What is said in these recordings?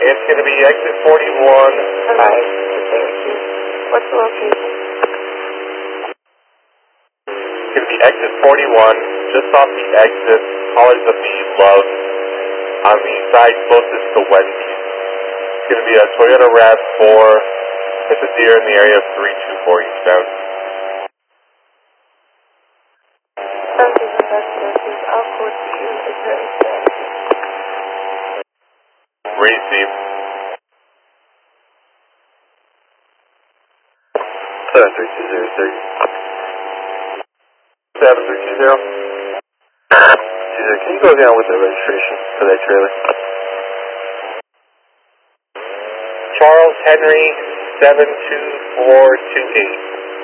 It's going to be exit 41. Alright, Syracuse. What's the location? It's going to be exit 41, just off the exit, College of the Love, on the side closest to Wendy's. It's going to be a Toyota RAV4. It's a deer in the area of 324 eastbound. Okay, that's Syracuse. I'll code to you. Is there a Receive. 7320. 7320. Can you go down with the registration for that trailer? Charles Henry 72428.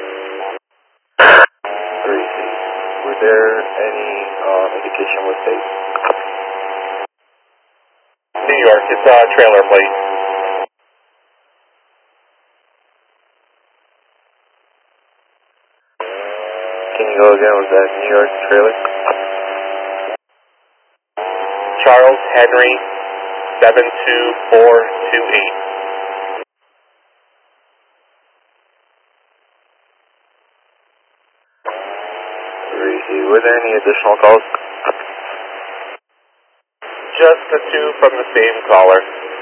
Was there any indication what state? New York, it's a trailer plate. Can you go again with that New York trailer? Charles Henry 72428. Were there any additional calls? Just the two from the same caller.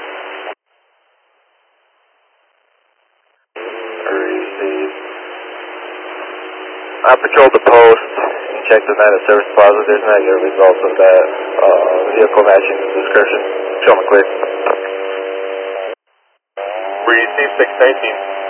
I patrolled the post and checked the night at Service Plaza. There's not yet results of that vehicle matching the description. Show me clear. Receive 619.